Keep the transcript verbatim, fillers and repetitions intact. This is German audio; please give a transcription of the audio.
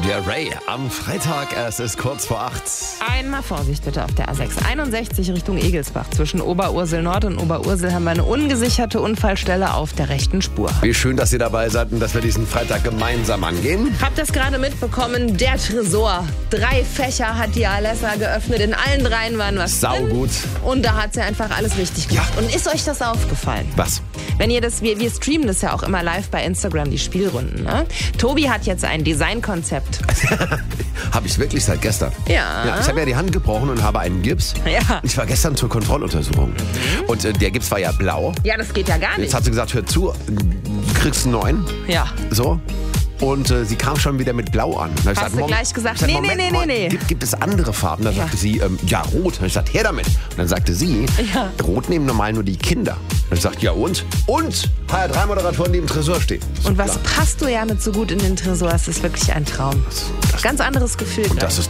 Der Ray am Freitag, es ist kurz vor acht. Einmal Vorsicht bitte auf der A sechs einundsechzig Richtung Egelsbach. Zwischen Oberursel Nord und Oberursel haben wir eine ungesicherte Unfallstelle auf der rechten Spur. Wie schön, dass ihr dabei seid und dass wir diesen Freitag gemeinsam angehen. Habt ihr es gerade mitbekommen? Der Tresor. Drei Fächer hat die Alessa geöffnet. In allen dreien waren was Sau drin. gut. Und da hat sie einfach alles richtig gemacht. Ja. Und ist euch das aufgefallen? Was? Wenn ihr das, wir, wir streamen das ja auch immer live bei Instagram, die Spielrunden. Ne? Tobi hat jetzt ein Designkonzept. Habe ich wirklich seit gestern. Ja. ja ich habe ja die Hand gebrochen und habe einen Gips. Ja. Ich war gestern zur Kontrolluntersuchung. Mhm. Und äh, der Gips war ja blau. Ja, das geht ja gar nicht. Jetzt hat sie gesagt, hör zu, du kriegst einen neuen. Ja. So. Und äh, sie kam schon wieder mit Blau an. Da hab ich Hast gesagt, du gleich gesagt, gesagt, nee, Moment, nee, nee, Moment, nee, nee. Gibt, gibt es andere Farben? Da Ja. sagte sie, ähm, ja, rot. Da hab ich gesagt, her damit. Und dann sagte sie, Ja. rot nehmen normal nur die Kinder. Und ich sagte, ja und? Und H R drei Moderatoren, die im Tresor stehen. Und was passt du ja mit so gut in den Tresor? Es ist wirklich ein Traum. Das, das, Ganz anderes Gefühl. und das ist